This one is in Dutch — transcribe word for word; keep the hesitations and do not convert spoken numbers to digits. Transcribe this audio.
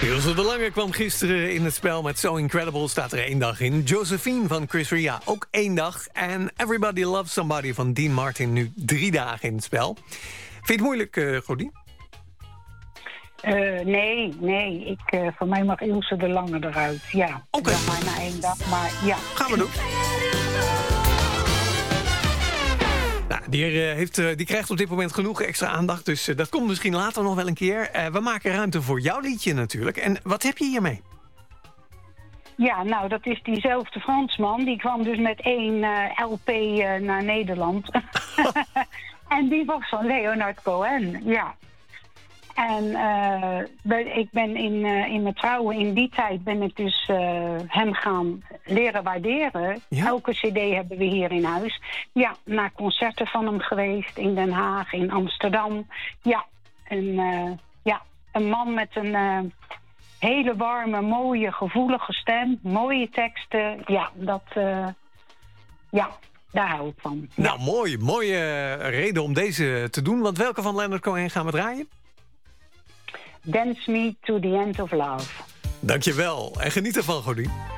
Ilse de Lange kwam gisteren in het spel met So Incredible, staat er één dag in. Josephine van Chris Ria, ook één dag. En Everybody Loves Somebody van Dean Martin, nu drie dagen in het spel. Vind je het moeilijk, uh, Godie? Uh, nee, nee. Ik, uh, voor mij mag Ilse de Lange eruit, ja. Oké. Okay. Maar na één dag, maar ja. Gaan we doen. Nou, die, uh, heeft, uh, die krijgt op dit moment genoeg extra aandacht, dus uh, dat komt misschien later nog wel een keer. Uh, we maken ruimte voor jouw liedje natuurlijk. En wat heb je hiermee? Ja, nou, dat is diezelfde Fransman. Die kwam dus met één uh, L P uh, naar Nederland. En die was van Leonard Cohen, ja. En uh, ik ben in, uh, in mijn trouwen, in die tijd ben ik dus uh, hem gaan leren waarderen. Ja? Elke cd hebben we hier in huis. Ja, naar concerten van hem geweest in Den Haag, in Amsterdam. Ja, en, uh, ja een man met een uh, hele warme, mooie, gevoelige stem. Mooie teksten. Ja, dat... Uh, ja, daar hou ik van. Ja. Nou, mooi. Mooie reden om deze te doen. Want welke van Leonard Cohen gaan we draaien? Dance Me to the End of Love. Dankjewel en geniet ervan, Godien.